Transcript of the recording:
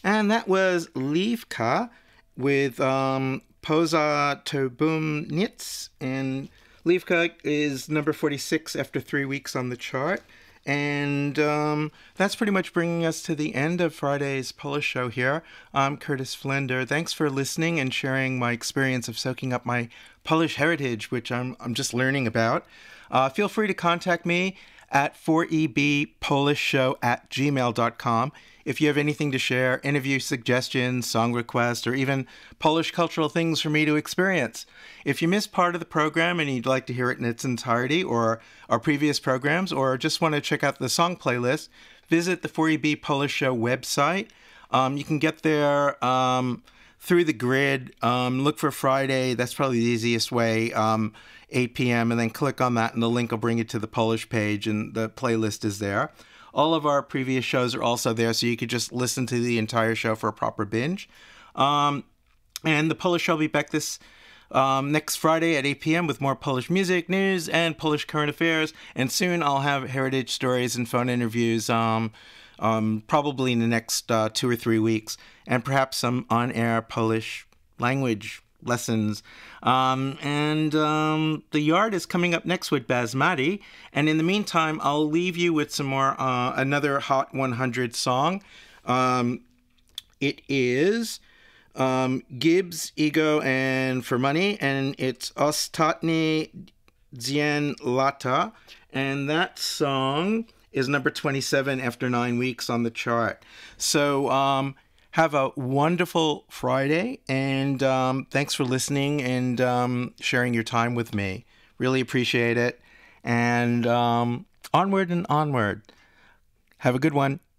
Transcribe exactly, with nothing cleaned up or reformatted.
And that was Livka with um, Poza Tobum Nits. And Livka is number forty-six after three weeks on the chart. And um, that's pretty much bringing us to the end of Friday's Polish show here. I'm Curtis Flender. Thanks for listening and sharing my experience of soaking up my Polish heritage, which I'm, I'm just learning about. Uh, feel free to contact me at four e b polish show at gmail dot com if you have anything to share, interview suggestions, song requests, or even Polish cultural things for me to experience. If you missed part of the program and you'd like to hear it in its entirety, or our previous programs, or just want to check out the song playlist, visit the four E B Polish Show website. Um, you can get there um, through the grid. Um, look for Friday. That's probably the easiest way. Um, eight p.m. and then click on that and the link will bring you to the Polish page and the playlist is there. All of our previous shows are also there, so you could just listen to the entire show for a proper binge. Um, and the Polish show will be back this um, next Friday at eight p.m. with more Polish music, news, and Polish current affairs. And soon I'll have heritage stories and phone interviews, um, um, probably in the next uh, two or three weeks, and perhaps some on-air Polish language lessons. Um, and um, the Yard is coming up next with Basmati. And in the meantime, I'll leave you with some more, uh, another Hot one hundred song. Um, it is um, Gibbs, Ego, and For Money, and it's Ostatni Dzień Lata. And that song is number twenty-seven after nine weeks on the chart. So, um, have a wonderful Friday, and um, thanks for listening and um, sharing your time with me. Really appreciate it. And um, onward and onward. Have a good one.